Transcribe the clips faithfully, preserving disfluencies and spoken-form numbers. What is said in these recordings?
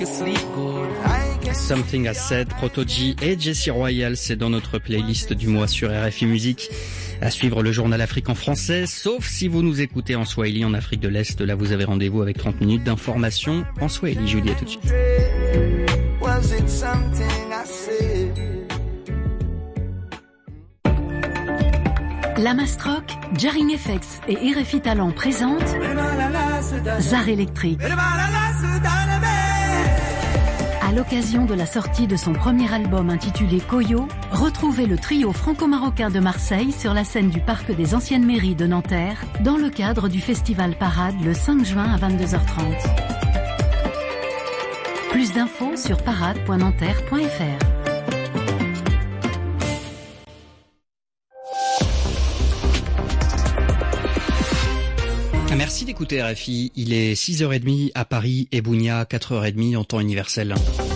Something Has Said, Proto-G et Jessie Royal, c'est dans notre playlist du mois sur R F I Musique. À suivre le journal Afrique en français, sauf si vous nous écoutez en Swahili en Afrique de l'Est. Là, vous avez rendez-vous avec trente minutes d'information en Swahili. Je vous dis à tout de suite. La Mastroc, Jarring F X et R F I Talent présentent Zar Electric. À l'occasion de la sortie de son premier album intitulé Koyo, retrouvez le trio franco-marocain de Marseille sur la scène du Parc des Anciennes Mairies de Nanterre dans le cadre du festival Parade le cinq juin à vingt-deux heures trente. Plus d'infos sur parade point nanterre point f r. Merci d'écouter R F I, il est six heures trente à Paris et Bounia, quatre heures trente en temps universel.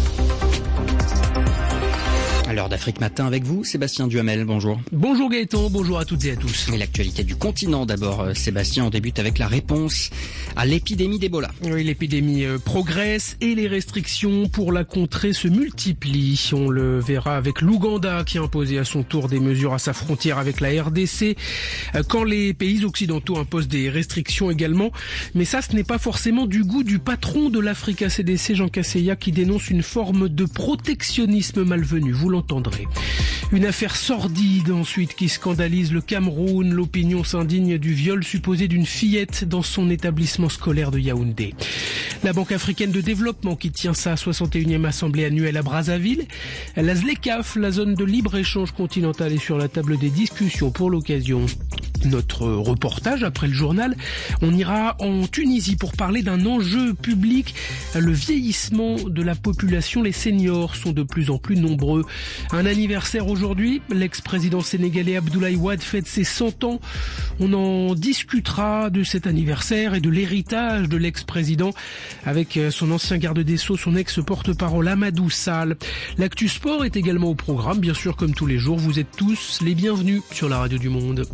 À l'heure d'Afrique Matin avec vous, Sébastien Duhamel, bonjour. Bonjour Gaëtan, bonjour à toutes et à tous. Et l'actualité du continent d'abord, Sébastien, on débute avec la réponse à l'épidémie d'Ebola. Oui, l'épidémie euh, progresse et les restrictions pour la contrer se multiplient. On le verra avec l'Ouganda qui a imposé à son tour des mesures à sa frontière avec la R D C, euh, quand les pays occidentaux imposent des restrictions également. Mais ça, ce n'est pas forcément du goût du patron de l'Africa C D C, Jean Kaseya, qui dénonce une forme de protectionnisme malvenu. Vous l'entendrez. Une affaire sordide ensuite qui scandalise le Cameroun. L'opinion s'indigne du viol supposé d'une fillette dans son établissement scolaire de Yaoundé. La Banque africaine de développement qui tient sa soixante et unième assemblée annuelle à Brazzaville. La ZLECAf, la zone de libre-échange continental, est sur la table des discussions pour l'occasion. Notre reportage après le journal, on ira en Tunisie pour parler d'un enjeu public, le vieillissement de la population. Les seniors sont de plus en plus nombreux. Un anniversaire aujourd'hui, l'ex-président sénégalais Abdoulaye Wade fête ses cent ans. On en discutera de cet anniversaire et de l'héritage de l'ex-président avec son ancien garde des Sceaux, son ex-porte-parole Amadou Sall. L'actu sport est également au programme, bien sûr, comme tous les jours. Vous êtes tous les bienvenus sur la radio du Monde.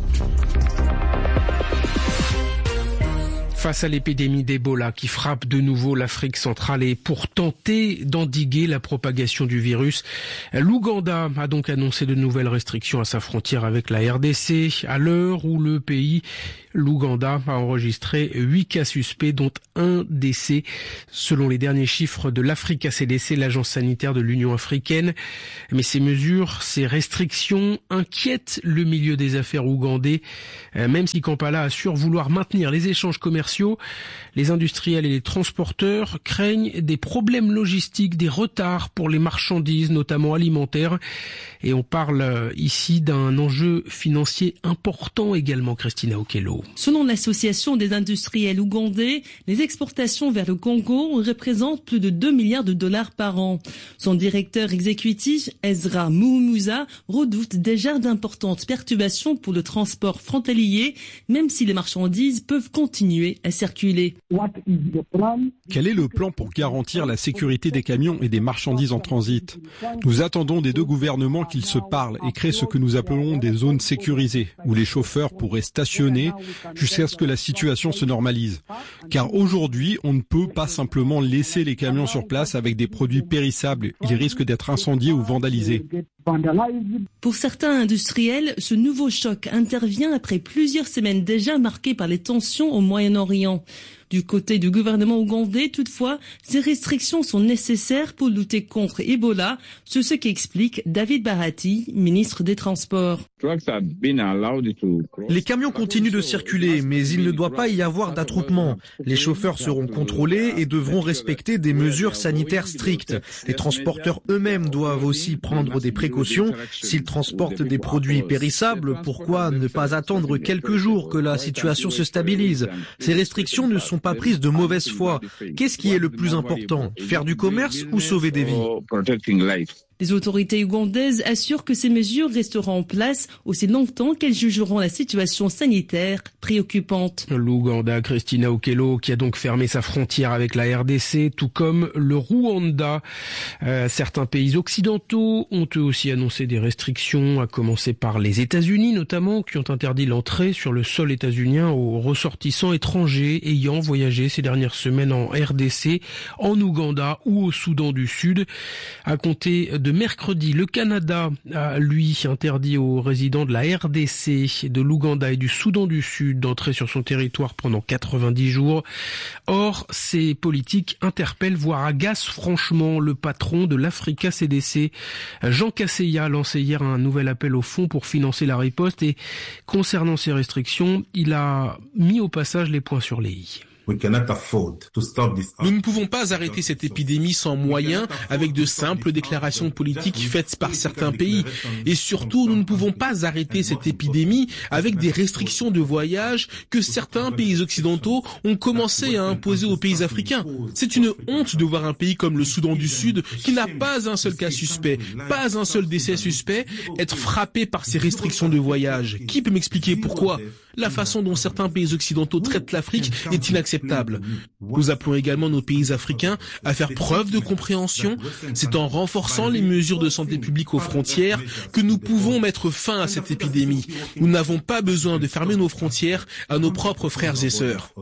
Face à l'épidémie d'Ebola qui frappe de nouveau l'Afrique centrale et pour tenter d'endiguer la propagation du virus, l'Ouganda a donc annoncé de nouvelles restrictions à sa frontière avec la R D C, à l'heure où le pays, l'Ouganda, a enregistré huit cas suspects, dont un décès, selon les derniers chiffres de l'Africa C D C, l'agence sanitaire de l'Union africaine. Mais ces mesures, ces restrictions inquiètent le milieu des affaires ougandais, même si Kampala assure vouloir maintenir les échanges commerciaux. Les industriels et les transporteurs craignent des problèmes logistiques, des retards pour les marchandises, notamment alimentaires. Et on parle ici d'un enjeu financier important également, Christina Okello. Selon l'association des industriels ougandais, les exportations vers le Congo représentent plus de deux milliards de dollars par an. Son directeur exécutif, Ezra Muhumuza, redoute déjà d'importantes perturbations pour le transport frontalier, même si les marchandises peuvent continuer à circuler. Quel est le plan pour garantir la sécurité des camions et des marchandises en transit? Nous attendons des deux gouvernements qu'ils se parlent et créent ce que nous appelons des zones sécurisées, où les chauffeurs pourraient stationner jusqu'à ce que la situation se normalise. Car aujourd'hui, on ne peut pas simplement laisser les camions sur place avec des produits périssables. Ils risquent d'être incendiés ou vandalisés. Pour certains industriels, ce nouveau choc intervient après plusieurs semaines déjà marquées par les tensions au Moyen-Orient. Du côté du gouvernement ougandais, toutefois, ces restrictions sont nécessaires pour lutter contre Ebola, c'est ce qu'explique David Bahati, ministre des Transports. Les camions continuent de circuler, mais il ne doit pas y avoir d'attroupement. Les chauffeurs seront contrôlés et devront respecter des mesures sanitaires strictes. Les transporteurs eux-mêmes doivent aussi prendre des précautions. S'ils transportent des produits périssables, pourquoi ne pas attendre quelques jours que la situation se stabilise? Ces restrictions ne sont pas prises de mauvaise foi. Qu'est-ce qui est le plus important? Faire du commerce ou sauver des vies? Les autorités ougandaises assurent que ces mesures resteront en place aussi longtemps qu'elles jugeront la situation sanitaire préoccupante. L'Ouganda, Christina Okello, qui a donc fermé sa frontière avec la R D C, tout comme le Rwanda. Euh, certains pays occidentaux ont eux aussi annoncé des restrictions, à commencer par les États-Unis notamment, qui ont interdit l'entrée sur le sol états-unien aux ressortissants étrangers ayant voyagé ces dernières semaines en R D C, en Ouganda ou au Soudan du Sud. À compter de mercredi, le Canada a, lui, interdit aux résidents de la R D C, de l'Ouganda et du Soudan du Sud d'entrer sur son territoire pendant quatre-vingt-dix jours. Or, ces politiques interpellent, voire agacent franchement le patron de l'Africa C D C. Jean Kaseya a lancé hier un nouvel appel au fonds pour financer la riposte et concernant ces restrictions, il a mis au passage les points sur les i. Nous ne pouvons pas arrêter cette épidémie sans moyens, avec de simples déclarations politiques faites par certains pays. Et surtout, nous ne pouvons pas arrêter cette épidémie avec des restrictions de voyage que certains pays occidentaux ont commencé à imposer aux pays africains. C'est une honte de voir un pays comme le Soudan du Sud, qui n'a pas un seul cas suspect, pas un seul décès suspect, être frappé par ces restrictions de voyage. Qui peut m'expliquer pourquoi ? La façon dont certains pays occidentaux traitent l'Afrique est inacceptable. Nous appelons également nos pays africains à faire preuve de compréhension. C'est en renforçant les mesures de santé publique aux frontières que nous pouvons mettre fin à cette épidémie. Nous n'avons pas besoin de fermer nos frontières à nos propres frères et sœurs.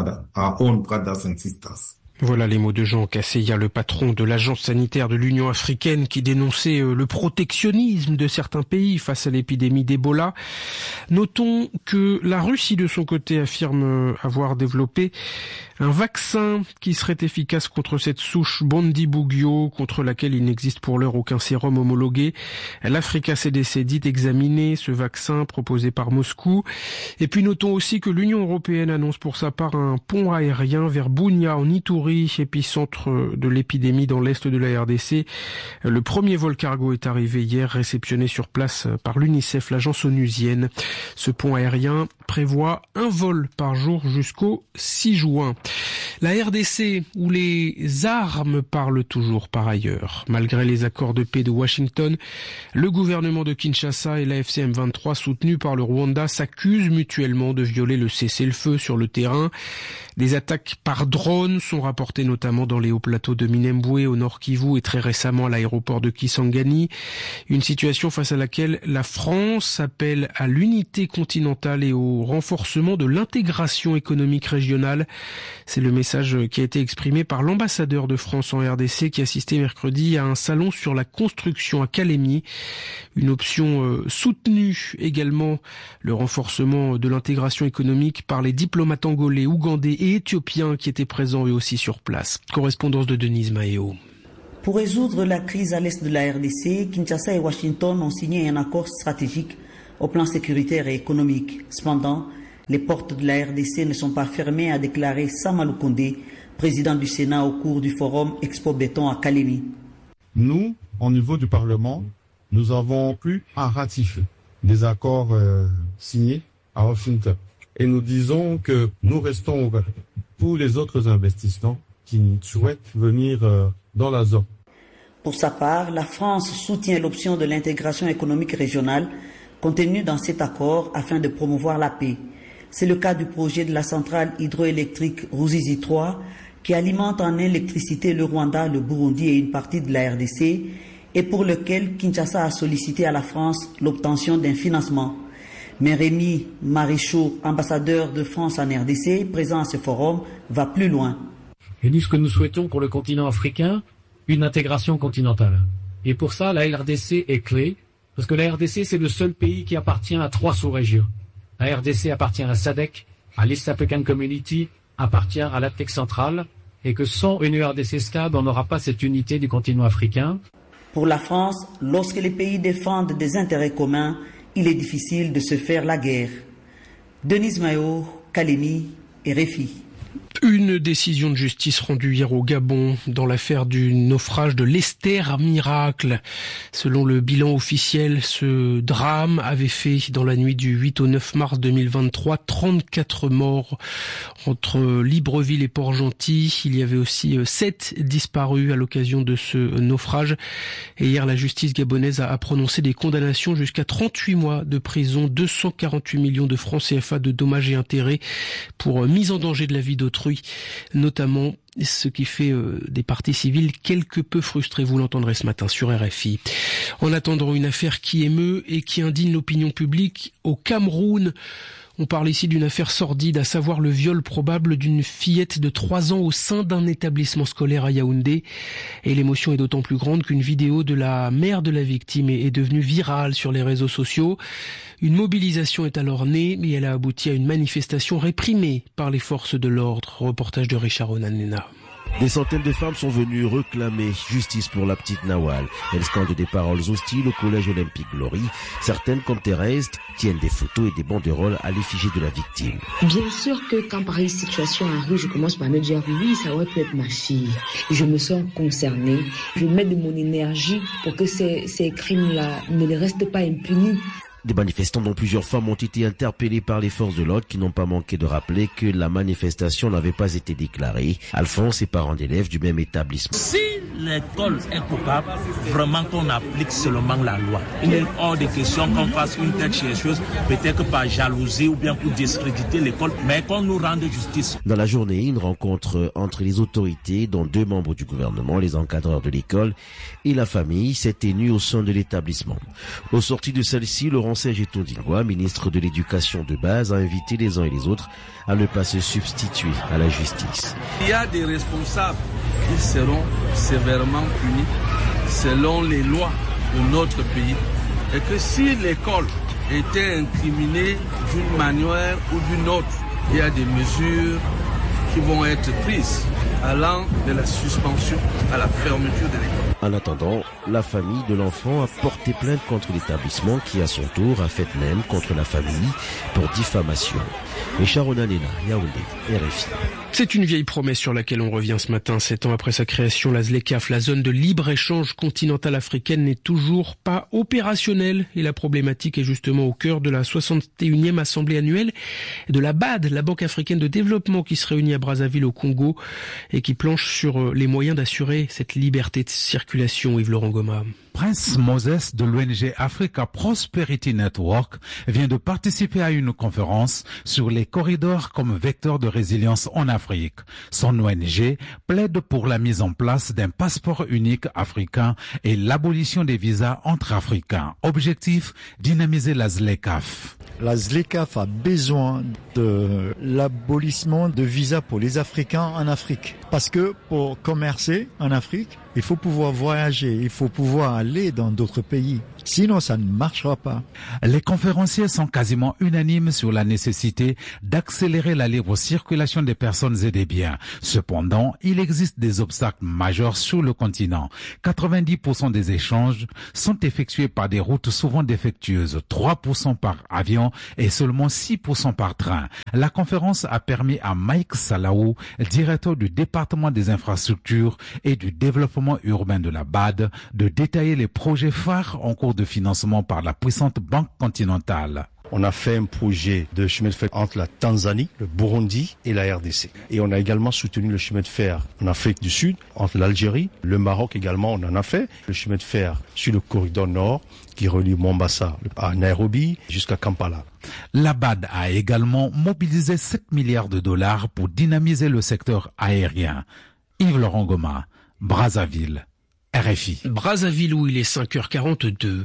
Voilà les mots de Jean Kaseya, le patron de l'agence sanitaire de l'Union africaine, qui dénonçait le protectionnisme de certains pays face à l'épidémie d'Ebola. Notons que la Russie, de son côté, affirme avoir développé un vaccin qui serait efficace contre cette souche Bundibugyo, contre laquelle il n'existe pour l'heure aucun sérum homologué. L'Africa C D C dit examiner ce vaccin proposé par Moscou. Et puis notons aussi que l'Union européenne annonce pour sa part un pont aérien vers Bunia en Ituri, épicentre de l'épidémie dans l'est de la R D C. Le premier vol cargo est arrivé hier, réceptionné sur place par l'UNICEF, l'agence onusienne. Ce pont aérien prévoit un vol par jour jusqu'au six juin. La R D C, où les armes parlent toujours par ailleurs. Malgré les accords de paix de Washington, le gouvernement de Kinshasa et la F C M vingt-trois, soutenus par le Rwanda, s'accusent mutuellement de violer le cessez-le-feu sur le terrain. Des attaques par drone sont rapportées notamment dans les hauts plateaux de Minembwe, au Nord Kivu et très récemment à l'aéroport de Kisangani. Une situation face à laquelle la France appelle à l'unité continentale et au renforcement de l'intégration économique régionale. C'est le message qui a été exprimé par l'ambassadeur de France en R D C qui assistait mercredi à un salon sur la construction à Kalemi. Une option soutenue également, le renforcement de l'intégration économique par les diplomates angolais, ougandais et éthiopiens qui étaient présents eux aussi sur place. Correspondance de Denise Maheo. Pour résoudre la crise à l'est de la R D C, Kinshasa et Washington ont signé un accord stratégique au plan sécuritaire et économique. Cependant, les portes de la R D C ne sont pas fermées, a déclaré Samalou Kondé, président du Sénat au cours du forum Expo Béton à Kalemi. Nous, au niveau du Parlement, nous avons pu à ratifier des accords euh, signés à Washington. Et nous disons que nous restons ouverts pour les autres investisseurs qui souhaitent venir euh, dans la zone. Pour sa part, la France soutient l'option de l'intégration économique régionale contenue dans cet accord afin de promouvoir la paix. C'est le cas du projet de la centrale hydroélectrique Ruzizi trois qui alimente en électricité le Rwanda, le Burundi et une partie de la R D C et pour lequel Kinshasa a sollicité à la France l'obtention d'un financement. Mais Rémi Marichaud, ambassadeur de France en R D C, présent à ce forum, va plus loin. Et nous, ce que nous souhaitons pour le continent africain, une intégration continentale. Et pour ça, la R D C est clé, parce que la R D C, c'est le seul pays qui appartient à trois sous-régions. La R D C appartient à S A D C, à l'East African Community, appartient à l'Afrique centrale, et que sans une R D C stable, on n'aura pas cette unité du continent africain. Pour la France, lorsque les pays défendent des intérêts communs, il est difficile de se faire la guerre. Denise Maheo, Kalemi et R F I. Une décision de justice rendue hier au Gabon dans l'affaire du naufrage de l'Esther Miracle. Selon le bilan officiel, ce drame avait fait dans la nuit du huit au neuf mars deux mille vingt-trois trente-quatre morts entre Libreville et Port-Gentil. Il y avait aussi sept disparus à l'occasion de ce naufrage. Et hier, la justice gabonaise a prononcé des condamnations jusqu'à trente-huit mois de prison, deux cent quarante-huit millions de francs C F A de dommages et intérêts pour mise en danger de la vie d'autrui, notamment, ce qui fait euh, des parties civiles quelque peu frustrées. Vous l'entendrez ce matin sur R F I. En attendant, une affaire qui émeut et qui indigne l'opinion publique au Cameroun. On parle ici d'une affaire sordide, à savoir le viol probable d'une fillette de trois ans au sein d'un établissement scolaire à Yaoundé. Et l'émotion est d'autant plus grande qu'une vidéo de la mère de la victime est devenue virale sur les réseaux sociaux. Une mobilisation est alors née, mais elle a abouti à une manifestation réprimée par les forces de l'ordre. Reportage de Richard Onanena. Des centaines de femmes sont venues réclamer justice pour la petite Nawal. Elles scandent des paroles hostiles au collège olympique Glory. Certaines, comme Thérèse, tiennent des photos et des banderoles à l'effigie de la victime. Bien sûr que quand pareille situation arrive, je commence par me dire oui, ça aurait pu être ma fille. Je me sens concernée. Je mets de mon énergie pour que ces, ces crimes-là ne restent pas impunis. Des manifestants dont plusieurs femmes ont été interpellées par les forces de l'ordre qui n'ont pas manqué de rappeler que la manifestation n'avait pas été déclarée. Alphonse est parent d'élèves du même établissement. Si l'école est coupable, vraiment qu'on applique seulement la loi. Il est hors de question qu'on fasse une telle chose, peut-être par jalousie ou bien pour discréditer l'école, mais qu'on nous rende justice. Dans la journée, une rencontre entre les autorités, dont deux membres du gouvernement, les encadreurs de l'école et la famille, s'est tenue au sein de l'établissement. Au sorti de celle-ci, Laurent Serge Tondingwa, ministre de l'Éducation de base, a invité les uns et les autres à ne pas se substituer à la justice. Il y a des responsables qui seront sévèrement punis selon les lois de notre pays et que si l'école était incriminée d'une manière ou d'une autre, il y a des mesures qui vont être prises allant de la suspension à la fermeture de l'école. En attendant, la famille de l'enfant a porté plainte contre l'établissement qui, à son tour, a fait même contre la famille pour diffamation. Richard Onanena, Yaoundé, R F I. C'est une vieille promesse sur laquelle on revient ce matin. Sept ans après sa création, la ZLECAf, la zone de libre-échange continentale africaine, n'est toujours pas opérationnelle. Et la problématique est justement au cœur de la soixante et unième assemblée annuelle de la B A D, la Banque africaine de développement, qui se réunit à Brazzaville au Congo et qui planche sur les moyens d'assurer cette liberté de circulation. Yves-Laurent Goma. Prince Moses de l'O N G Africa Prosperity Network vient de participer à une conférence sur les corridors comme vecteur de résilience en Afrique. Son O N G plaide pour la mise en place d'un passeport unique africain et l'abolition des visas entre Africains. Objectif, dynamiser la ZLECAf. La ZLECAf a besoin de l'abolissement de visas pour les Africains en Afrique. Parce que pour commercer en Afrique, il faut pouvoir voyager, il faut pouvoir aller dans d'autres pays. Sinon, ça ne marchera pas. Les conférenciers sont quasiment unanimes sur la nécessité d'accélérer la libre circulation des personnes et des biens. Cependant, il existe des obstacles majeurs sur le continent. quatre-vingt-dix pour cent des échanges sont effectués par des routes souvent défectueuses, trois pour cent par avion et seulement six pour cent par train. La conférence a permis à Mike Salaou, directeur du département des infrastructures et du développement urbain de la B A D, de détailler les projets phares en cours de financement par la puissante Banque continentale. On a fait un projet de chemin de fer entre la Tanzanie, le Burundi et la R D C. Et on a également soutenu le chemin de fer en Afrique du Sud, entre l'Algérie, le Maroc également, on en a fait. Le chemin de fer sur le corridor nord qui relie Mombasa à Nairobi jusqu'à Kampala. La B A D a également mobilisé sept milliards de dollars pour dynamiser le secteur aérien. Yves-Laurent Goma, Brazzaville, R F I. Brazzaville où il est cinq heures quarante-deux.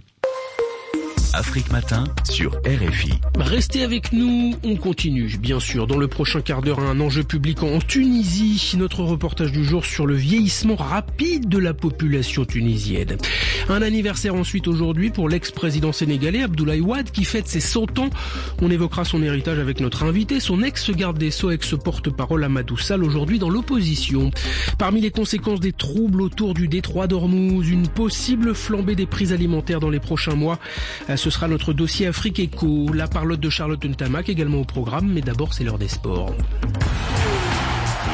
Afrique Matin sur R F I. Restez avec nous, on continue bien sûr. Dans le prochain quart d'heure, un enjeu public en Tunisie. Notre reportage du jour sur le vieillissement rapide de la population tunisienne. Un anniversaire ensuite aujourd'hui pour l'ex-président sénégalais Abdoulaye Wade qui fête ses cent ans. On évoquera son héritage avec notre invité, son ex-garde des Sceaux, ex-porte-parole Amadou Sall, aujourd'hui dans l'opposition. Parmi les conséquences des troubles autour du détroit d'Ormuz, une possible flambée des prix alimentaires dans les prochains mois. Ce sera notre dossier Afrique Éco, la parlotte de Charlotte Ntamak également au programme, mais d'abord c'est l'heure des sports.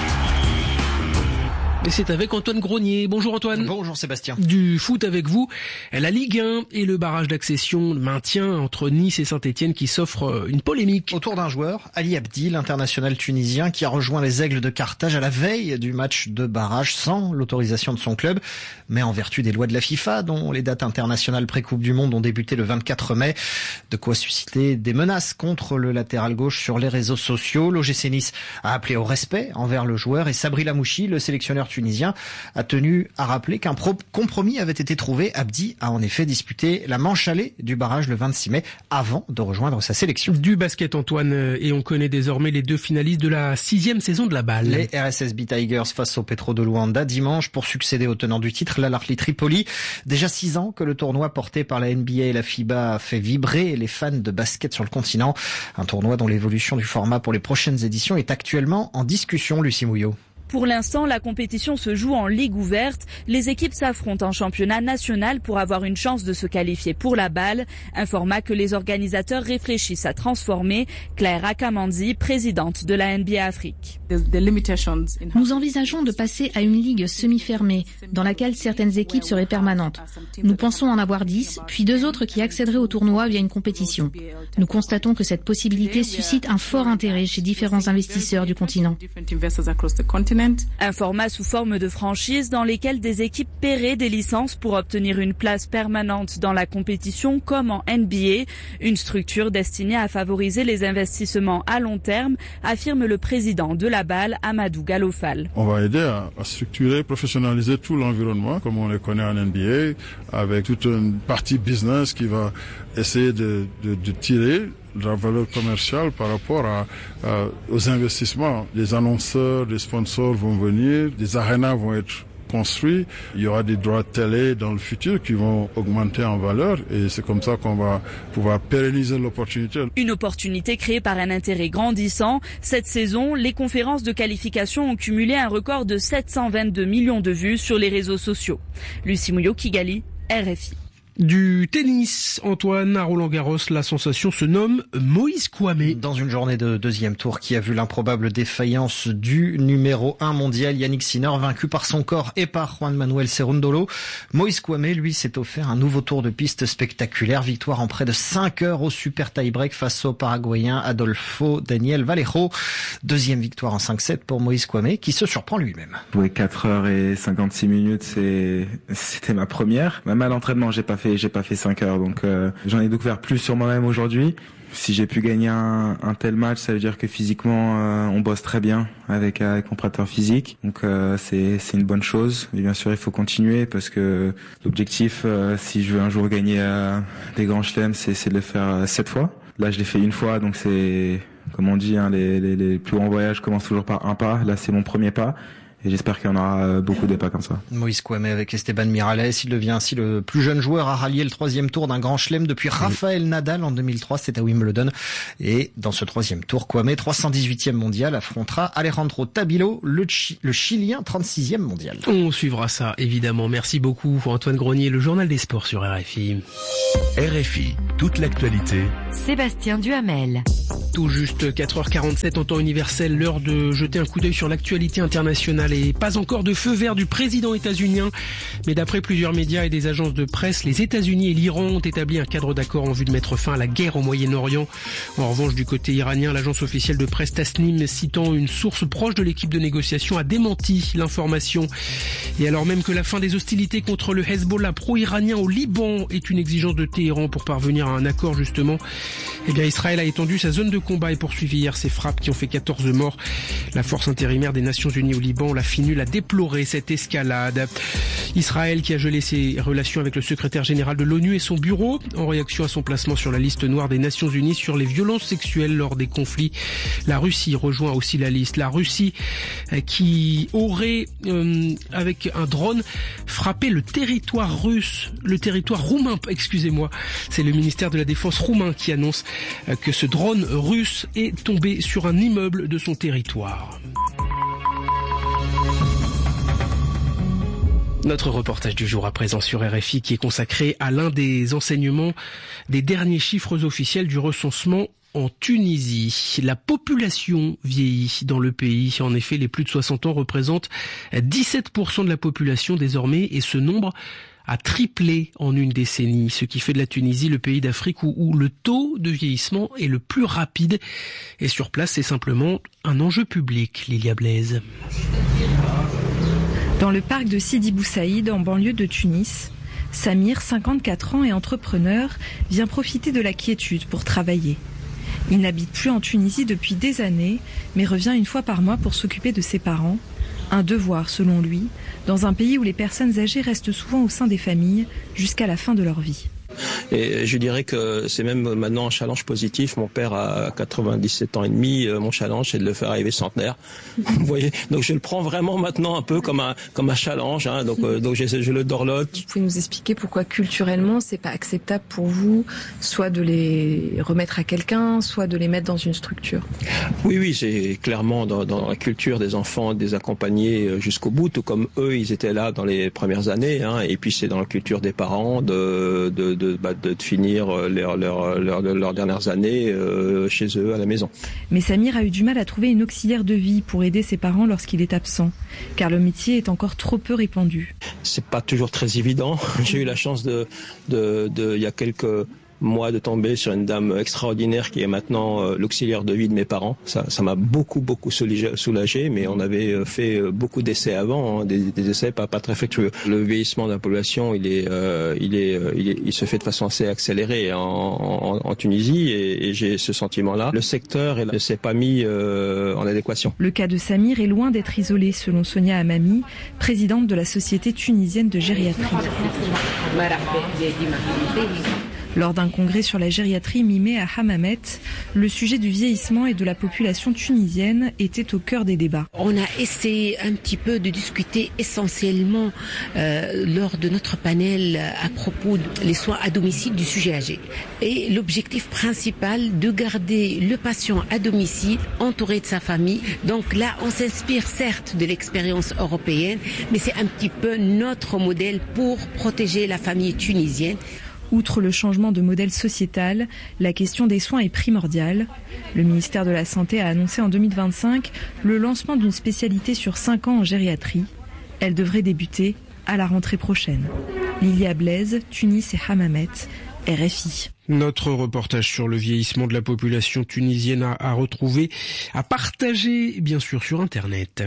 Et c'est avec Antoine Grenier. Bonjour Antoine. Bonjour Sébastien. Du foot avec vous, la Ligue un et le barrage d'accession, le maintien entre Nice et Saint-Etienne qui s'offre une polémique. Autour d'un joueur, Ali Abdi, l'international tunisien qui a rejoint les Aigles de Carthage à la veille du match de barrage sans l'autorisation de son club, mais en vertu des lois de la FIFA dont les dates internationales pré-Coupe du Monde ont débuté le vingt-quatre mai. De quoi susciter des menaces contre le latéral gauche sur les réseaux sociaux. L'O G C Nice a appelé au respect envers le joueur et Sabri Lamouchi, le sélectionneur tunisien, a tenu à rappeler qu'un compromis avait été trouvé. Abdi a en effet disputé la manche allée du barrage le vingt-six mai avant de rejoindre sa sélection. Du basket Antoine, et on connaît désormais les deux finalistes de la sixième saison de la balle. Les R S S B Tigers face au Petro de Luanda dimanche pour succéder au tenant du titre, l'Al Ahly Tripoli. Déjà six ans que le tournoi porté par la N B A et la FIBA a fait vibrer les fans de basket sur le continent. Un tournoi dont l'évolution du format pour les prochaines éditions est actuellement en discussion, Lucie Mouillot. Pour l'instant, la compétition se joue en ligue ouverte. Les équipes s'affrontent en championnat national pour avoir une chance de se qualifier pour la balle. Un format que les organisateurs réfléchissent à transformer. Claire Akamandi, présidente de la N B A Afrique. Nous envisageons de passer à une ligue semi-fermée, dans laquelle certaines équipes seraient permanentes. Nous pensons en avoir dix, puis deux autres qui accéderaient au tournoi via une compétition. Nous constatons que cette possibilité suscite un fort intérêt chez différents investisseurs du continent. Un format sous forme de franchise dans lesquelles des équipes paieraient des licences pour obtenir une place permanente dans la compétition comme en N B A. Une structure destinée à favoriser les investissements à long terme, affirme le président de la balle, Amadou Galofal. On va aider à, à structurer, professionnaliser tout l'environnement comme on le connaît en N B A, avec toute une partie business qui va essayer de, de, de tirer de la valeur commerciale par rapport à, à, aux investissements. Les annonceurs, les sponsors vont venir, des arénas vont être construits, il y aura des droits de télé dans le futur qui vont augmenter en valeur et c'est comme ça qu'on va pouvoir pérenniser l'opportunité. Une opportunité créée par un intérêt grandissant. Cette saison, les conférences de qualification ont cumulé un record de sept cent vingt-deux millions de vues sur les réseaux sociaux. Lucie Mouillot, Kigali, R F I. Du tennis, Antoine, à Roland-Garros, la sensation se nomme Moïse Kouamé. Dans une journée de deuxième tour qui a vu l'improbable défaillance du numéro un mondial, Yannick Sinner, vaincu par son corps et par Juan Manuel Cerundolo, Moïse Kouamé, lui, s'est offert un nouveau tour de piste spectaculaire. Victoire en près de cinq heures au super tie-break face au Paraguayen Adolfo Daniel Vallejo. Deuxième victoire en cinq sept pour Moïse Kouamé, qui se surprend lui-même. Jouer quatre heures et cinquante-six minutes, c'est, c'était ma première. Même à l'entraînement, j'ai pas fait j'ai pas fait cinq heures, donc euh, j'en ai découvert plus sur moi-même aujourd'hui. Si j'ai pu gagner un, un tel match, ça veut dire que physiquement euh, on bosse très bien avec avec mon préparateur physique, donc euh, c'est c'est une bonne chose. Et bien sûr il faut continuer parce que l'objectif, euh, si je veux un jour gagner euh, des grands chelems, c'est c'est de le faire euh, sept fois. Là je l'ai fait une fois, donc c'est comme on dit, hein, les, les les plus grands voyages commencent toujours par un pas. Là c'est mon premier pas. Et j'espère qu'il y en aura beaucoup des pas comme ça. Moïse Kouamé avec Esteban Miralles, il devient ainsi le plus jeune joueur à rallier le troisième tour d'un grand chelem depuis Rafael Nadal en deux mille trois, c'était à Wimbledon. Et dans ce troisième tour, Kouamé, trois cent dix-huitième mondial, affrontera Alejandro Tabilo, le, Chi- le Chilien, trente-sixième mondial. On suivra ça, évidemment. Merci beaucoup Antoine Grenier, le journal des sports sur R F I. R F I, toute l'actualité. Sébastien Duhamel. Tout juste quatre heures quarante-sept en temps universel, l'heure de jeter un coup d'œil sur l'actualité internationale et pas encore de feu vert du président états-unien. Mais d'après plusieurs médias et des agences de presse, les États-Unis et l'Iran ont établi un cadre d'accord en vue de mettre fin à la guerre au Moyen-Orient. En revanche, du côté iranien, l'agence officielle de presse Tasnim, citant une source proche de l'équipe de négociation, a démenti l'information. Et alors même que la fin des hostilités contre le Hezbollah pro-iranien au Liban est une exigence de Téhéran pour parvenir à un accord justement, eh bien Israël a étendu sa zone de combat et poursuivi hier ces frappes qui ont fait quatorze morts. La force intérimaire des Nations Unies au Liban, la FINUL, a déploré cette escalade. Israël qui a gelé ses relations avec le secrétaire général de l'ONU et son bureau en réaction à son placement sur la liste noire des Nations Unies sur les violences sexuelles lors des conflits. La Russie rejoint aussi la liste. La Russie qui aurait, euh, avec un drone, frappé le territoire russe, le territoire roumain, excusez-moi. C'est le ministère de la Défense roumain qui annonce que ce drone russe est tombé sur un immeuble de son territoire. Notre reportage du jour à présent sur R F I qui est consacré à l'un des enseignements des derniers chiffres officiels du recensement en Tunisie. La population vieillit dans le pays. En effet, les plus de soixante ans représentent dix-sept pour cent de la population désormais et ce nombre a triplé en une décennie, ce qui fait de la Tunisie le pays d'Afrique où, où le taux de vieillissement est le plus rapide. Et sur place, c'est simplement un enjeu public, Lilia Blaise. Dans le parc de Sidi Bou Saïd, en banlieue de Tunis, Samir, cinquante-quatre ans et entrepreneur, vient profiter de la quiétude pour travailler. Il n'habite plus en Tunisie depuis des années, mais revient une fois par mois pour s'occuper de ses parents. Un devoir, selon lui, dans un pays où les personnes âgées restent souvent au sein des familles jusqu'à la fin de leur vie. Et je dirais que c'est même maintenant un challenge positif. Mon père a quatre-vingt-dix-sept ans et demi. Mon challenge, c'est de le faire arriver centenaire. Vous voyez, donc je le prends vraiment maintenant un peu comme un comme un challenge. Hein. Donc euh, donc je, je le dorlote. Vous pouvez nous expliquer pourquoi culturellement c'est pas acceptable pour vous, soit de les remettre à quelqu'un, soit de les mettre dans une structure? Oui oui, c'est clairement dans, dans la culture des enfants de les accompagner jusqu'au bout, tout comme eux ils étaient là dans les premières années. Hein. Et puis c'est dans la culture des parents de de, de De, bah, de finir leurs leur, leur, leur dernières années euh, chez eux à la maison. Mais Samir a eu du mal à trouver une auxiliaire de vie pour aider ses parents lorsqu'il est absent, car le métier est encore trop peu répandu. C'est pas toujours très évident. J'ai eu la chance de, de, de, il y a quelques moi de tomber sur une dame extraordinaire qui est maintenant euh, l'auxiliaire de vie de mes parents. Ça, ça m'a beaucoup beaucoup soulagé, mais on avait fait beaucoup d'essais avant, hein, des, des essais pas pas très fructueux. Le vieillissement de la population, il est, euh, il est, euh, il est, il se fait de façon assez accélérée en, en, en Tunisie, et, et j'ai ce sentiment-là. Le secteur ne s'est pas mis euh, en adéquation. Le cas de Samir est loin d'être isolé, selon Sonia Hamami, présidente de la Société tunisienne de gériatrie. Lors d'un congrès sur la gériatrie mi-mai à Hammamet, le sujet du vieillissement et de la population tunisienne était au cœur des débats. On a essayé un petit peu de discuter essentiellement euh, lors de notre panel à propos des soins à domicile du sujet âgé. Et l'objectif principal de garder le patient à domicile entouré de sa famille. Donc là, on s'inspire certes de l'expérience européenne, mais c'est un petit peu notre modèle pour protéger la famille tunisienne. Outre le changement de modèle sociétal, la question des soins est primordiale. Le ministère de la Santé a annoncé en deux mille vingt-cinq le lancement d'une spécialité sur cinq ans en gériatrie. Elle devrait débuter à la rentrée prochaine. Lilia Blaise, Tunis et Hammamet, R F I. Notre reportage sur le vieillissement de la population tunisienne à, à retrouver, à partager bien sûr sur Internet.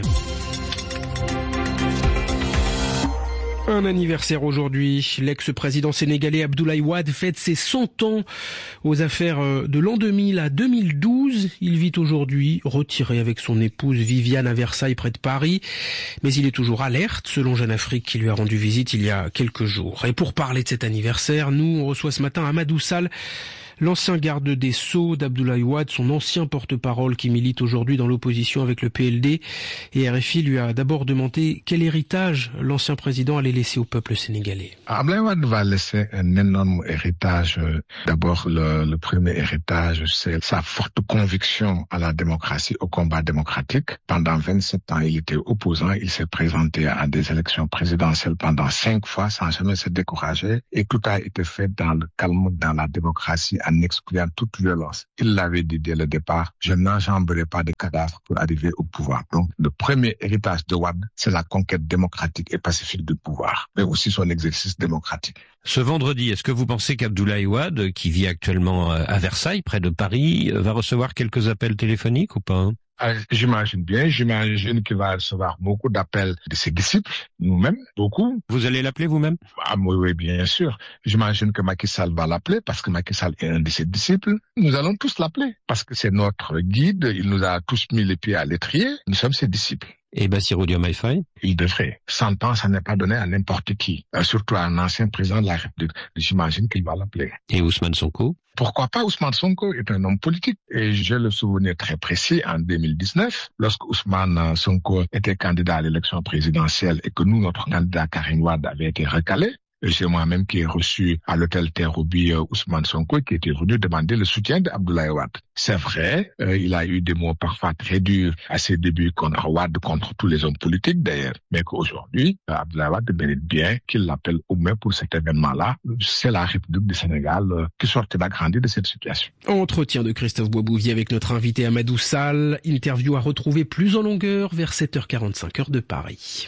Un anniversaire aujourd'hui. L'ex-président sénégalais Abdoulaye Wade fête ses cent ans aux affaires de l'an deux mille à deux mille douze. Il vit aujourd'hui retiré avec son épouse Viviane à Versailles près de Paris. Mais il est toujours alerte selon Jeune Afrique qui lui a rendu visite il y a quelques jours. Et pour parler de cet anniversaire, nous on reçoit ce matin Amadou Sall, l'ancien garde des Sceaux d'Abdoulaye Wade, son ancien porte-parole qui milite aujourd'hui dans l'opposition avec le P L D. Et R F I lui a d'abord demandé quel héritage l'ancien président allait laisser au peuple sénégalais. Abdoulaye Wade va laisser un énorme héritage. D'abord, le, le premier héritage, c'est sa forte conviction à la démocratie, au combat démocratique. Pendant vingt-sept ans, il était opposant. Il s'est présenté à des élections présidentielles pendant cinq fois sans jamais se décourager. Et tout a été fait dans le calme, dans la démocratie, en excluant toute violence. Il l'avait dit dès le départ, je n'enjamberai pas de cadavres pour arriver au pouvoir. Donc, le premier héritage de Wade, c'est la conquête démocratique et pacifique du pouvoir, mais aussi son exercice démocratique. Ce vendredi, est-ce que vous pensez qu'Abdoulaye Wade, qui vit actuellement à Versailles, près de Paris, va recevoir quelques appels téléphoniques ou pas ? J'imagine bien, j'imagine qu'il va recevoir beaucoup d'appels de ses disciples, nous-mêmes, beaucoup. Vous allez l'appeler vous-même? Ah oui, oui, bien sûr. J'imagine que Macky Sall va l'appeler parce que Macky Sall est un de ses disciples. Nous allons tous l'appeler parce que c'est notre guide, il nous a tous mis les pieds à l'étrier, nous sommes ses disciples. Et Bassirou Diomaye Faye? Il devrait. Cent ans, ça n'est pas donné à n'importe qui, euh, surtout à un ancien président de la République. J'imagine qu'il va l'appeler. Et Ousmane Sonko? Pourquoi pas? Ousmane Sonko est un homme politique. Et j'ai le souvenir très précis en deux mille dix-neuf, lorsque Ousmane Sonko était candidat à l'élection présidentielle et que nous, notre candidat Karim Wade avait été recalé. C'est moi-même qui ai reçu à l'hôtel Terre-Roubi Ousmane Sonko, qui était venu demander le soutien d'Abdoulaye Wade. C'est vrai, euh, il a eu des mots parfois très durs à ses débuts contre Wade, contre tous les hommes politiques d'ailleurs, mais qu'aujourd'hui, Abdoulaye Wade mérite bien qu'il l'appelle au moins pour cet événement-là. C'est la République du Sénégal euh, qui sortira grandi de cette situation. Entretien de Christophe Boisbouvier avec notre invité Amadou Sall. Interview à retrouver plus en longueur vers sept heures quarante-cinq heure de Paris.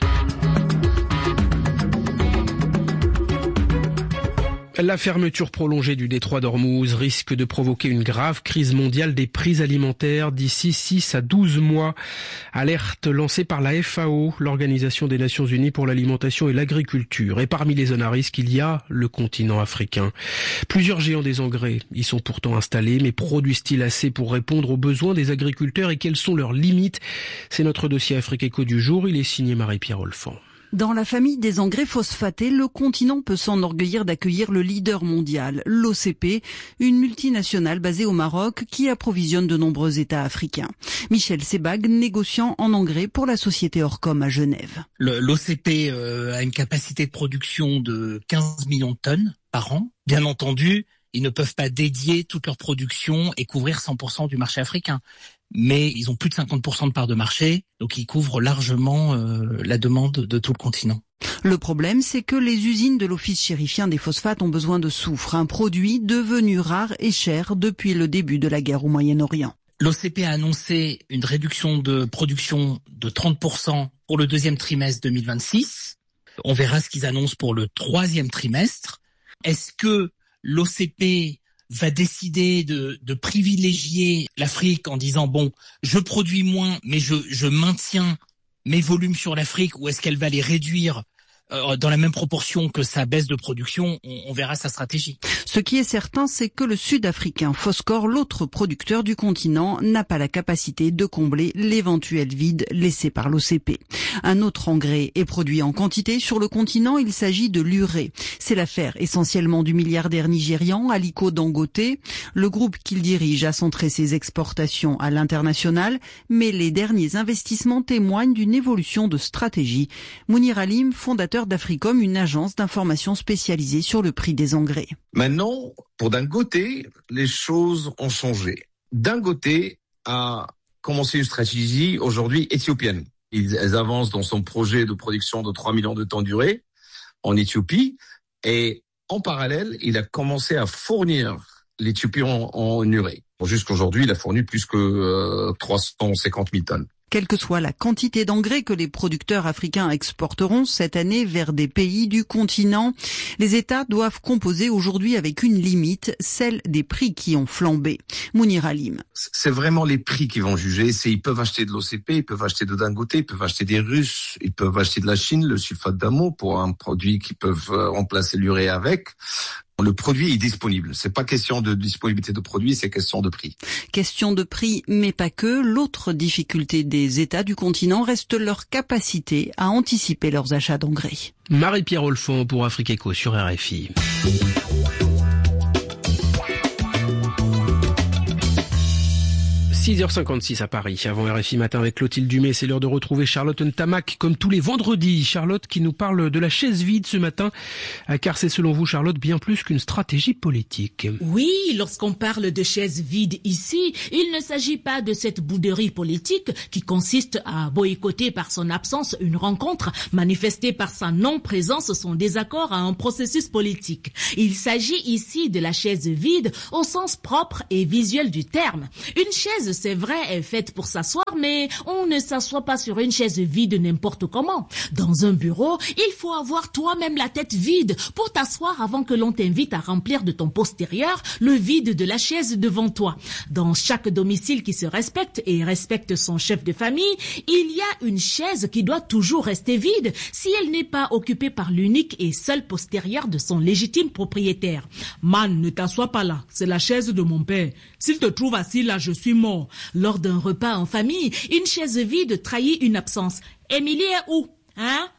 La fermeture prolongée du détroit d'Ormuz risque de provoquer une grave crise mondiale des prix alimentaires d'ici six à douze mois. Alerte lancée par la F A O, l'Organisation des Nations Unies pour l'alimentation et l'agriculture. Et parmi les zones à risque, il y a le continent africain. Plusieurs géants des engrais y sont pourtant installés, mais produisent-ils assez pour répondre aux besoins des agriculteurs et quelles sont leurs limites? C'est notre dossier Afrique Éco du jour. Il est signé Marie-Pierre Olfan. Dans la famille des engrais phosphatés, le continent peut s'enorgueillir d'accueillir le leader mondial, l'O C P, une multinationale basée au Maroc qui approvisionne de nombreux États africains. Michel Sebag, négociant en engrais pour la société Orcom à Genève. L'O C P euh, a une capacité de production de quinze millions de tonnes par an. Bien entendu, ils ne peuvent pas dédier toute leur production et couvrir cent pour cent du marché africain. Mais ils ont plus de cinquante pour cent de part de marché, donc ils couvrent largement euh, la demande de tout le continent. Le problème, c'est que les usines de l'Office chérifien des phosphates ont besoin de soufre, un produit devenu rare et cher depuis le début de la guerre au Moyen-Orient. L'O C P a annoncé une réduction de production de trente pour cent pour le deuxième trimestre deux mille vingt-six. On verra ce qu'ils annoncent pour le troisième trimestre. Est-ce que l'O C P va décider de, de privilégier l'Afrique en disant bon, je produis moins, mais je, je maintiens mes volumes sur l'Afrique, ou est-ce qu'elle va les réduire euh, dans la même proportion que sa baisse de production? on, on verra sa stratégie. Ce qui est certain, c'est que le Sud-Africain Phoscore, l'autre producteur du continent, n'a pas la capacité de combler l'éventuel vide laissé par l'O C P. Un autre engrais est produit en quantité sur le continent, il s'agit de l'urée. C'est l'affaire essentiellement du milliardaire nigérian Aliko Dangote. Le groupe qu'il dirige a centré ses exportations à l'international, mais les derniers investissements témoignent d'une évolution de stratégie. Mounir Halim, fondateur d'Africom, une agence d'information spécialisée sur le prix des engrais. Maintenant, pour Dangote, les choses ont changé. Dangote a commencé une stratégie aujourd'hui éthiopienne. Ils avancent dans son projet de production de trois millions de tonnes d'urée en Éthiopie. Et en parallèle, il a commencé à fournir l'Éthiopie en, en urée. Jusqu'aujourd'hui, il a fourni plus que euh, trois cent cinquante mille tonnes. Quelle que soit la quantité d'engrais que les producteurs africains exporteront cette année vers des pays du continent, les États doivent composer aujourd'hui avec une limite, celle des prix qui ont flambé. Mounir Halim. C'est vraiment les prix qui vont juger. C'est, ils peuvent acheter de l'O C P, ils peuvent acheter de Dangote, ils peuvent acheter des Russes, ils peuvent acheter de la Chine, le sulfate d'ammonium pour un produit qu'ils peuvent remplacer l'urée avec. Le produit est disponible. C'est pas question de disponibilité de produit, c'est question de prix. Question de prix, mais pas que. L'autre difficulté des États du continent reste leur capacité à anticiper leurs achats d'engrais. Marie-Pierre Olfan pour Afrique Éco sur R F I. six heures cinquante-six à Paris, avant R F I Matin avec Clotilde Dumais. C'est l'heure de retrouver Charlotte Ntamak, comme tous les vendredis. Charlotte qui nous parle de la chaise vide ce matin, car c'est selon vous, Charlotte, bien plus qu'une stratégie politique. Oui, lorsqu'on parle de chaise vide ici, il ne s'agit pas de cette bouderie politique qui consiste à boycotter par son absence une rencontre, manifester par sa non-présence son désaccord à un processus politique. Il s'agit ici de la chaise vide au sens propre et visuel du terme. Une chaise, c'est vrai, est faite pour s'asseoir, mais on ne s'assoit pas sur une chaise vide n'importe comment. Dans un bureau, il faut avoir toi-même la tête vide pour t'asseoir avant que l'on t'invite à remplir de ton postérieur le vide de la chaise devant toi. Dans chaque domicile qui se respecte et respecte son chef de famille, il y a une chaise qui doit toujours rester vide si elle n'est pas occupée par l'unique et seul postérieur de son légitime propriétaire. Man, ne t'assois pas là, c'est la chaise de mon père. S'il te trouve assis là, je suis mort. Lors d'un repas en famille, une chaise vide trahit une absence. Émilie est où? Hein?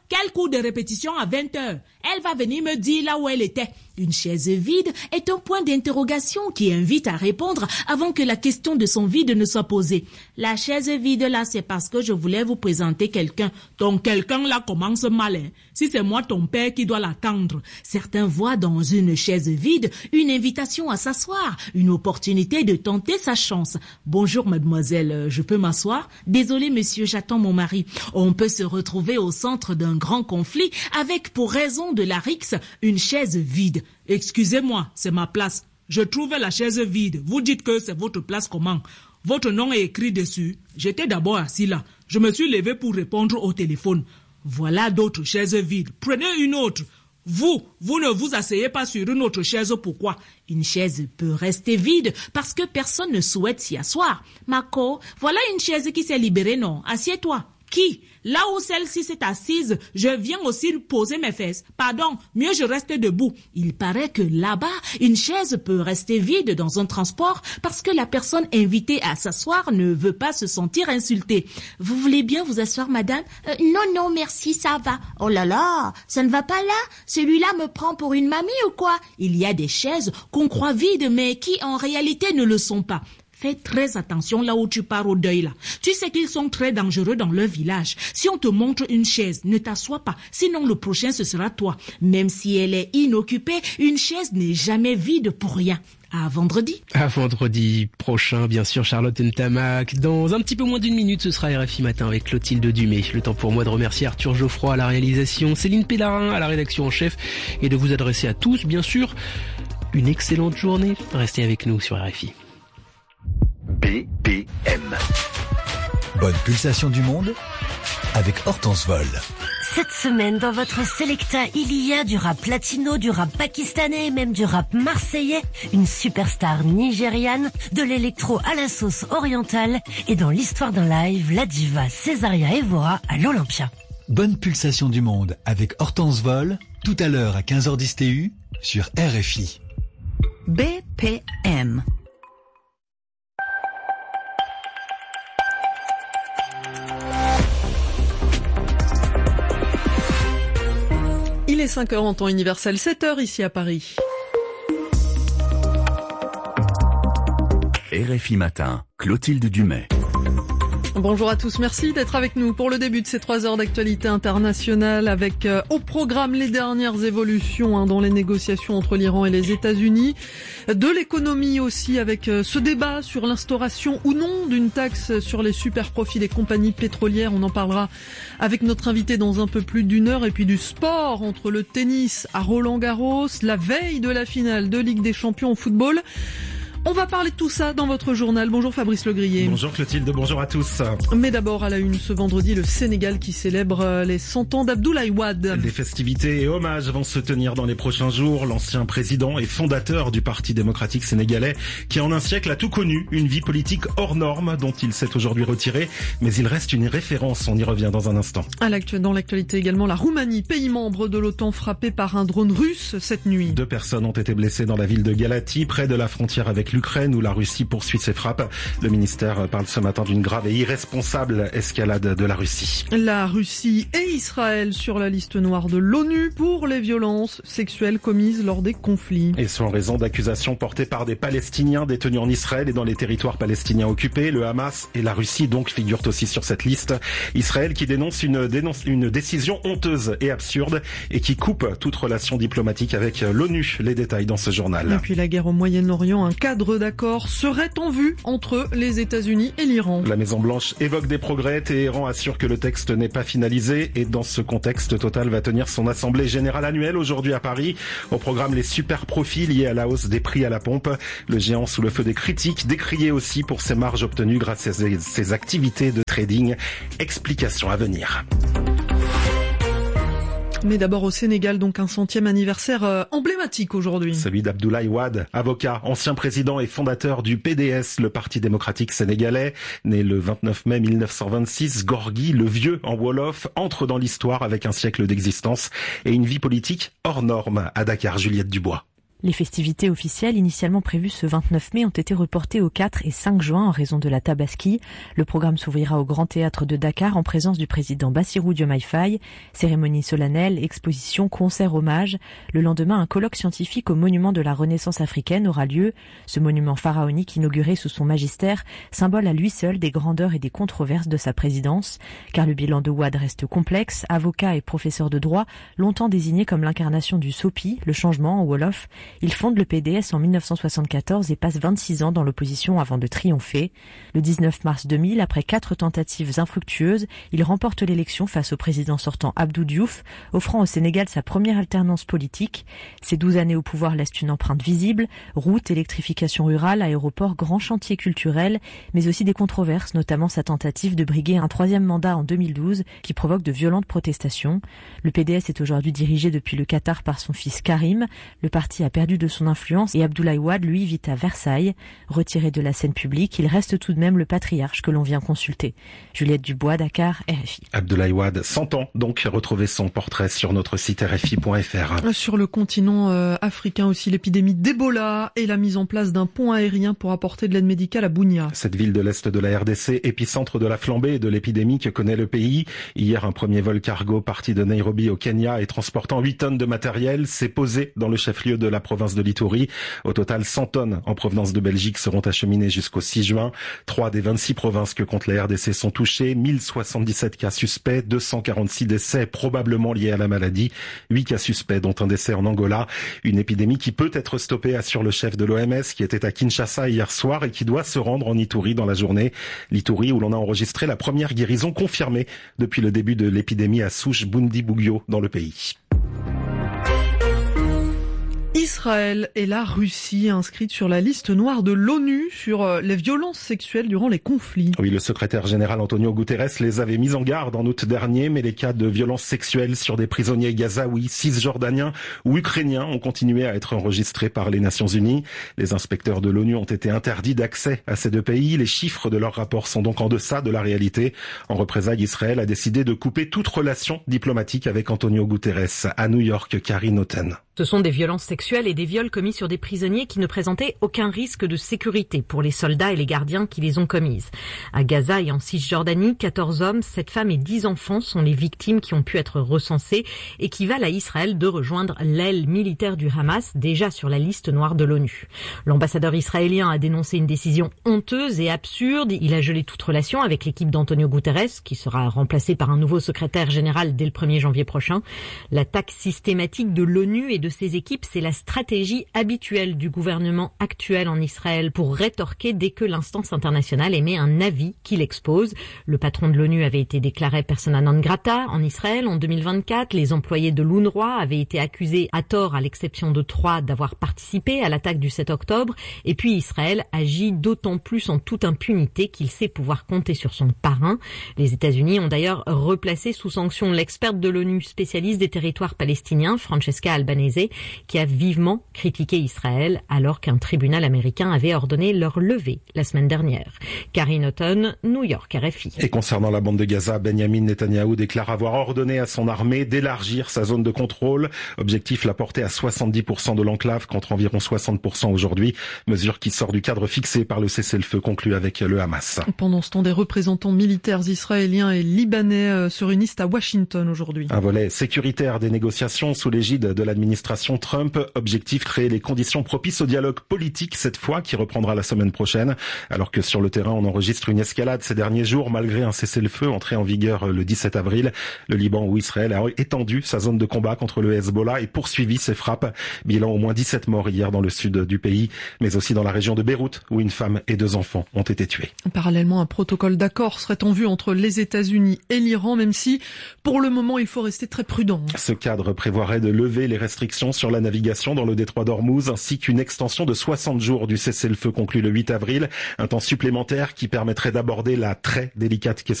quel cours de répétition à vingt heures? Elle va venir me dire là où elle était. Une chaise vide est un point d'interrogation qui invite à répondre avant que la question de son vide ne soit posée. La chaise vide là, c'est parce que je voulais vous présenter quelqu'un. Ton quelqu'un là commence mal, hein. Si c'est moi ton père qui doit l'attendre. Certains voient dans une chaise vide une invitation à s'asseoir, une opportunité de tenter sa chance. Bonjour mademoiselle, je peux m'asseoir? Désolé monsieur, j'attends mon mari. On peut se retrouver au centre d'un grand conflit avec pour raison de la rixe une chaise vide. Excusez-moi, c'est ma place. Je trouve la chaise vide. Vous dites que c'est votre place comment? Votre nom est écrit dessus. J'étais d'abord assis là. Je me suis levé pour répondre au téléphone. Voilà d'autres chaises vides. Prenez une autre. Vous, vous ne vous asseyez pas sur une autre chaise, pourquoi? Une chaise peut rester vide parce que personne ne souhaite s'y asseoir. Marco, voilà une chaise qui s'est libérée, non? Assieds-toi. Qui? Là où celle-ci s'est assise, je viens aussi poser mes fesses. Pardon, mieux je reste debout. Il paraît que là-bas, une chaise peut rester vide dans un transport parce que la personne invitée à s'asseoir ne veut pas se sentir insultée. Vous voulez bien vous asseoir, madame? euh, Non, non, merci, ça va. Oh là là, ça ne va pas là? Celui-là me prend pour une mamie ou quoi? Il y a des chaises qu'on croit vides mais qui en réalité ne le sont pas. Fais très attention là où tu pars au deuil là. Tu sais qu'ils sont très dangereux dans leur village. Si on te montre une chaise, ne t'assois pas. Sinon le prochain ce sera toi. Même si elle est inoccupée, une chaise n'est jamais vide pour rien. À vendredi. À vendredi prochain, bien sûr, Charlotte Ntamak. Dans un petit peu moins d'une minute, ce sera R F I Matin avec Clotilde Dumay. Le temps pour moi de remercier Arthur Geoffroy à la réalisation, Céline Pélarin à la rédaction en chef et de vous adresser à tous, bien sûr, une excellente journée. Restez avec nous sur R F I. B P M. Bonne pulsation du monde avec Hortense Vol. Cette semaine, dans votre Selecta, il y a du rap latino, du rap pakistanais et même du rap marseillais, une superstar nigériane, de l'électro à la sauce orientale et dans l'histoire d'un live, la diva Césaria Evora à l'Olympia. Bonne pulsation du monde avec Hortense Vol, tout à l'heure à quinze heures dix T U sur R F I. B P M. Il est cinq heures en temps universel, sept heures ici à Paris. R F I Matin, Clotilde Dumay. Bonjour à tous, merci d'être avec nous pour le début de ces trois heures d'actualité internationale avec euh, au programme les dernières évolutions hein, dans les négociations entre l'Iran et les États-Unis, de l'économie aussi avec euh, ce débat sur l'instauration ou non d'une taxe sur les super profits des compagnies pétrolières. On en parlera avec notre invité dans un peu plus d'une heure et puis du sport entre le tennis à Roland-Garros, la veille de la finale de Ligue des Champions au football. On va parler de tout ça dans votre journal. Bonjour Fabrice Legrier. Bonjour Clotilde, bonjour à tous. Mais d'abord à la une ce vendredi, le Sénégal qui célèbre les cent ans d'Abdoulaye Wade. Des festivités et hommages vont se tenir dans les prochains jours. L'ancien président et fondateur du Parti démocratique sénégalais qui en un siècle a tout connu, une vie politique hors norme dont il s'est aujourd'hui retiré. Mais il reste une référence, on y revient dans un instant. À l'actu- dans l'actualité également, la Roumanie, pays membre de l'OTAN frappé par un drone russe cette nuit. Deux personnes ont été blessées dans la ville de Galati, près de la frontière avec l'Ukraine où la Russie poursuit ses frappes. Le ministère parle ce matin d'une grave et irresponsable escalade de la Russie. La Russie et Israël sur la liste noire de l'ONU pour les violences sexuelles commises lors des conflits. Et ce en raison d'accusations portées par des Palestiniens détenus en Israël et dans les territoires palestiniens occupés. Le Hamas et la Russie donc figurent aussi sur cette liste. Israël qui dénonce une, dénonce une décision honteuse et absurde et qui coupe toute relation diplomatique avec l'ONU. Les détails dans ce journal. Et puis la guerre au Moyen-Orient, un cadre d'accord serait en vue entre les États-Unis et l'Iran. La Maison-Blanche évoque des progrès. Téhéran assure que le texte n'est pas finalisé et dans ce contexte, Total va tenir son assemblée générale annuelle aujourd'hui à Paris. Au programme, les super profits liés à la hausse des prix à la pompe. Le géant sous le feu des critiques, décrié aussi pour ses marges obtenues grâce à ses, ses activités de trading. Explication à venir. Mais d'abord au Sénégal, donc un centième anniversaire euh, emblématique aujourd'hui. Celui d'Abdoulaye Wade, avocat, ancien président et fondateur du P D S, le Parti démocratique sénégalais. Né le vingt-neuf mai mille neuf cent vingt-six, Gorgui, le vieux en Wolof, entre dans l'histoire avec un siècle d'existence et une vie politique hors norme à Dakar. Juliette Dubois. Les festivités officielles initialement prévues ce vingt-neuf mai ont été reportées au quatre et cinq juin en raison de la Tabaski. Le programme s'ouvrira au Grand Théâtre de Dakar en présence du président Bassirou Diomaye Faye. Cérémonie solennelle, exposition, concert hommage. Le lendemain, un colloque scientifique au monument de la Renaissance africaine aura lieu. Ce monument pharaonique inauguré sous son magistère, symbole à lui seul des grandeurs et des controverses de sa présidence. Car le bilan de Wade reste complexe. Avocat et professeur de droit, longtemps désigné comme l'incarnation du SOPI, le changement en Wolof. Il fonde le P D S en mille neuf cent soixante-quatorze et passe vingt-six ans dans l'opposition avant de triompher. Le dix-neuf mars deux mille, après quatre tentatives infructueuses, il remporte l'élection face au président sortant Abdou Diouf, offrant au Sénégal sa première alternance politique. Ces douze années au pouvoir laissent une empreinte visible. Routes, électrification rurale, aéroports, grands chantiers culturels, mais aussi des controverses, notamment sa tentative de briguer un troisième mandat en deux mille douze qui provoque de violentes protestations. Le P D S est aujourd'hui dirigé depuis le Qatar par son fils Karim. Le parti a perdu de son influence et Abdoulaye Wade, lui, vit à Versailles. Retiré de la scène publique, il reste tout de même le patriarche que l'on vient consulter. Juliette Dubois, Dakar, R F I. Abdoulaye Wade, cent ans, donc retrouvez son portrait sur notre site R F I point F R. Sur le continent euh, africain aussi, l'épidémie d'Ebola et la mise en place d'un pont aérien pour apporter de l'aide médicale à Bunia. Cette ville de l'Est de la R D C, épicentre de la flambée et de l'épidémie que connaît le pays. Hier, un premier vol cargo parti de Nairobi au Kenya et transportant huit tonnes de matériel s'est posé dans le chef-lieu de la province de l'Ituri. Au total, cent tonnes en provenance de Belgique seront acheminées jusqu'au six juin. Trois des vingt-six provinces que compte la R D C sont touchées. mille soixante-dix-sept cas suspects, deux cent quarante-six décès probablement liés à la maladie. huit cas suspects, dont un décès en Angola. Une épidémie qui peut être stoppée, assure le chef de l'O M S qui était à Kinshasa hier soir et qui doit se rendre en Ituri dans la journée. L'Ituri où l'on a enregistré la première guérison confirmée depuis le début de l'épidémie à souche Bundibugyo dans le pays. Israël et la Russie inscrites sur la liste noire de l'ONU sur les violences sexuelles durant les conflits. Oui, le secrétaire général Antonio Guterres les avait mis en garde en août dernier, mais les cas de violences sexuelles sur des prisonniers gazaouis, cisjordaniens ou ukrainiens ont continué à être enregistrés par les Nations Unies. Les inspecteurs de l'ONU ont été interdits d'accès à ces deux pays. Les chiffres de leur rapport sont donc en deçà de la réalité. En représailles, Israël a décidé de couper toute relation diplomatique avec Antonio Guterres. À New York, Karine Oten. Ce sont des violences sexuelles et des viols commis sur des prisonniers qui ne présentaient aucun risque de sécurité pour les soldats et les gardiens qui les ont commises. À Gaza et en Cisjordanie, quatorze hommes, sept femmes et dix enfants sont les victimes qui ont pu être recensées et qui valent à Israël de rejoindre l'aile militaire du Hamas, déjà sur la liste noire de l'ONU. L'ambassadeur israélien a dénoncé une décision honteuse et absurde. Il a gelé toute relation avec l'équipe d'Antonio Guterres, qui sera remplacé par un nouveau secrétaire général dès le premier janvier prochain. L'attaque systématique de l'ONU et de ses équipes, c'est la stratégie habituelle du gouvernement actuel en Israël pour rétorquer dès que l'instance internationale émet un avis qui l'expose. Le patron de l'ONU avait été déclaré persona non grata en Israël en deux mille vingt-quatre. Les employés de l'UNRWA avaient été accusés à tort, à l'exception de trois, d'avoir participé à l'attaque du sept octobre. Et puis Israël agit d'autant plus en toute impunité qu'il sait pouvoir compter sur son parrain. Les États-Unis ont d'ailleurs replacé sous sanction l'experte de l'ONU spécialiste des territoires palestiniens, Francesca Albanese, qui a vivement critiqué Israël alors qu'un tribunal américain avait ordonné leur levée la semaine dernière. Karine Otten, New York, R F I. Et concernant la bande de Gaza, Benjamin Netanyahou déclare avoir ordonné à son armée d'élargir sa zone de contrôle. Objectif, la porter à soixante-dix pour cent de l'enclave contre environ soixante pour cent aujourd'hui. Mesure qui sort du cadre fixé par le cessez-le-feu conclu avec le Hamas. Pendant ce temps, des représentants militaires israéliens et libanais se réunissent à Washington aujourd'hui. Un volet sécuritaire des négociations sous l'égide de l'administration Trump. Objectif, créer les conditions propices au dialogue politique cette fois, qui reprendra la semaine prochaine. Alors que sur le terrain, on enregistre une escalade ces derniers jours, malgré un cessez-le-feu entré en vigueur le dix-sept avril. Le Liban ou Israël a étendu sa zone de combat contre le Hezbollah et poursuivi ses frappes. Bilan au moins dix-sept morts hier dans le sud du pays, mais aussi dans la région de Beyrouth, où une femme et deux enfants ont été tués. Parallèlement, un protocole d'accord serait en vue entre les États-Unis et l'Iran, même si, pour le moment, il faut rester très prudent. Ce cadre prévoirait de lever les restrictions sur la navigation dans le détroit d'Ormuz, ainsi qu'une extension de soixante jours du cessez-le-feu conclu le huit avril, un temps supplémentaire qui permettrait d'aborder la très délicate question